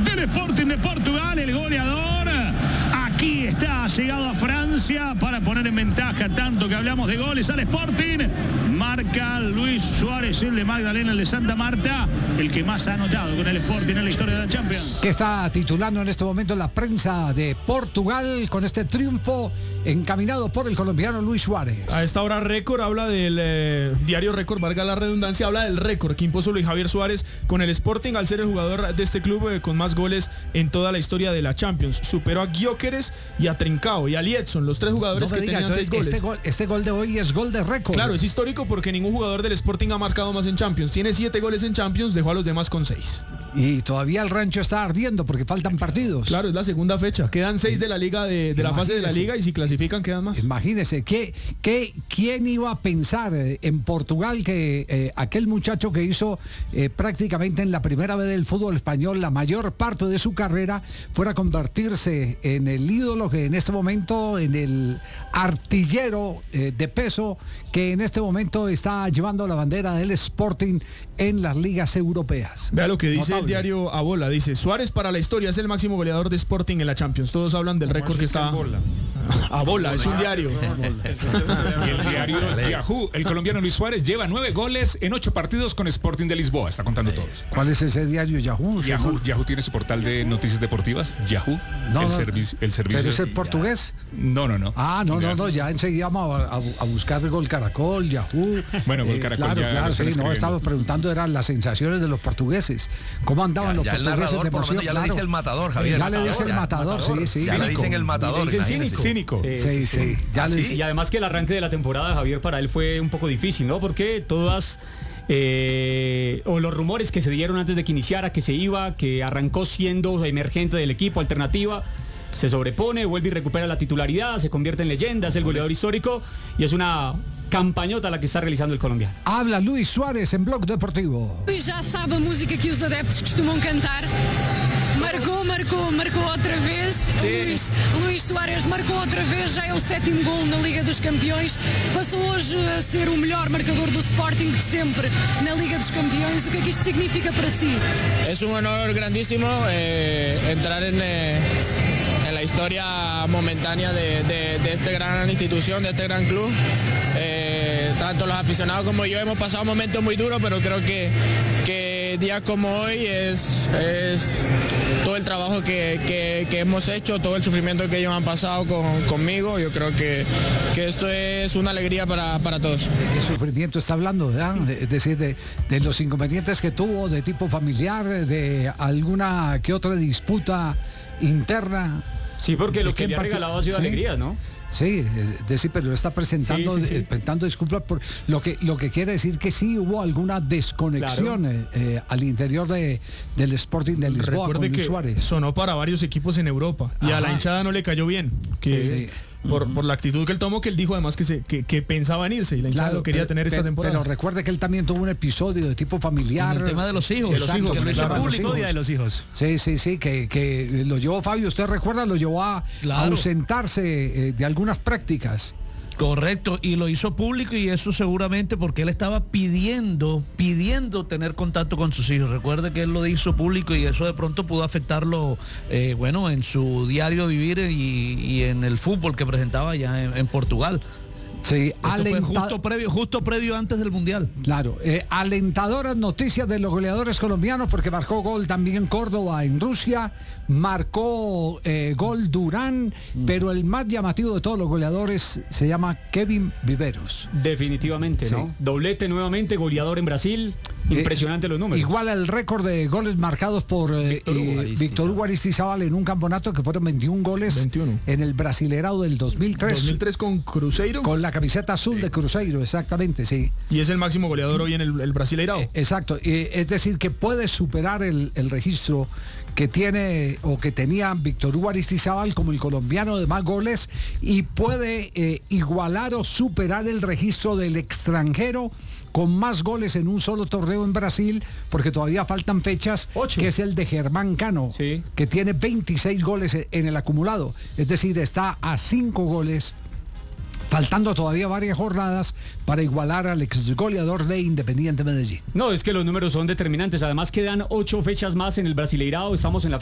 del Sporting de Portugal, el goleador. Aquí está, ha llegado a Francia para poner en ventaja, tanto que hablamos de goles al Sporting. Marca Luis Suárez, el de Magdalena, el de Santa Marta, el que más ha anotado con el Sporting en la historia de la Champions. Que está titulando en este momento la prensa de Portugal con este triunfo encaminado por el colombiano Luis Suárez. A esta hora Récord habla del diario Récord, valga la redundancia, habla del récord que impuso Luis Javier Suárez con el Sporting al ser el jugador de este club con más goles en toda la historia de la Champions. Superó a Gyökeres y a Trincao y a Liedson, los tres jugadores que tenían 6 goles. Este gol de hoy es gol de récord. Claro, es histórico porque ningún jugador del Sporting ha marcado más en Champions. Tiene 7 goles en Champions, dejó a los demás con 6. Y todavía el rancho está ardiendo porque faltan partidos. Claro, es la segunda fecha. Quedan 6 de la liga, de la fase de la liga, y si clasifican quedan más. Imagínese, ¿quién iba a pensar en Portugal que aquel muchacho que hizo prácticamente en la primera vez del fútbol español la mayor parte de su carrera fuera a convertirse en el ídolo que en este momento, en el artillero de peso que en este momento está llevando la bandera del Sporting en las ligas europeas? Vea lo que dice el diario Abola, dice: Suárez para la historia es el máximo goleador de Sporting en la Champions. Todos hablan del récord que está... Abola, es un diario. Y el diario Yahoo, el colombiano Luis Suárez lleva 9 goles en 8 partidos con Sporting de Lisboa, está contando todos. ¿Cuál es ese diario Yahoo? Yahoo tiene su portal de noticias deportivas, Yahoo, el servicio. ¿Pero es el portugués? No. No, ya enseguida vamos a buscar Gol Caracol, Yahoo. Bueno, Gol Caracol claro, sí, no, estamos preguntando, eran las sensaciones de los portugueses. ¿Cómo andaban los portugueses? El narrador, por lo menos, ya le dice el matador, Javier. Ya le dice el matador, sí. Ya le dicen el matador. Cínico. Sí. Y además que el arranque de la temporada, Javier, para él fue un poco difícil, ¿no? Porque todas... o los rumores que se dieron antes de que iniciara, que se iba, que arrancó siendo emergente del equipo, alternativa, se sobrepone, vuelve y recupera la titularidad, se convierte en leyenda, es el goleador histórico y es una campañota la que está realizando el colombiano. Habla Luis Suárez en Blog Deportivo. Luis já sabe a música que os adeptos costumam cantar. Marcou outra vez. Luis Suárez marcou outra vez, já é o 7º gol na Liga dos Campeões. Passou hoje a ser o melhor marcador do Sporting de sempre na Liga dos Campeões. O que é que isto significa para si? Es un honor grandísimo entrar en la historia momentánea de esta gran institución, de este gran club. Tanto los aficionados como yo hemos pasado momentos muy duros, pero creo que días como hoy es todo el trabajo que hemos hecho, todo el sufrimiento que ellos han pasado conmigo. Yo creo que esto es una alegría para todos. ¿De qué sufrimiento está hablando, verdad? Es decir, de los inconvenientes que tuvo de tipo familiar, de alguna que otra disputa interna. Sí, porque lo que le ha regalado ha sido alegría, ¿no? Sí, pero está presentando disculpas por lo que quiere decir que sí hubo alguna desconexión al interior del Sporting de Lisboa. Recuerde con Luis Suárez. Sonó para varios equipos en Europa y a la hinchada no le cayó bien. Por la actitud que él tomó, que él dijo además que pensaba en irse y la hinchada lo quería tener esta temporada. Pero recuerde que él también tuvo un episodio de tipo familiar. El tema de los hijos. Exacto, que lo hizo público, Día de los Hijos. Sí, que lo llevó Fabio, usted recuerda, lo llevó a ausentarse de algunas prácticas. Correcto, y lo hizo público, y eso seguramente porque él estaba pidiendo tener contacto con sus hijos. Recuerde que él lo hizo público y eso de pronto pudo afectarlo en su diario vivir y en el fútbol que presentaba allá en Portugal. Sí, fue justo previo antes del Mundial. Claro, alentadoras noticias de los goleadores colombianos, porque marcó gol también Córdoba en Rusia, marcó gol Durán, pero el más llamativo de todos los goleadores se llama Kevin Viveros. Definitivamente, ¿no? Sí. Doblete nuevamente, goleador en Brasil, impresionante los números. Igual al récord de goles marcados por Víctor Hugo Aristizábal en un campeonato, que fueron 21 goles en el Brasileirao del 2003. 2003 con Cruzeiro. Con la camiseta azul de Cruzeiro, exactamente, sí. Y es el máximo goleador hoy en el Brasileirao. Exacto, es decir, que puede superar el registro que tiene o que tenía Víctor Hugo Aristizábal como el colombiano de más goles, y puede igualar o superar el registro del extranjero con más goles en un solo torneo en Brasil, porque todavía faltan fechas, 8. Que es el de Germán Cano, que tiene 26 goles en el acumulado, es decir, está a 5 goles, faltando todavía varias jornadas para igualar al ex goleador de Independiente Medellín. No, es que los números son determinantes, además quedan 8 fechas más en el Brasileirao, estamos en la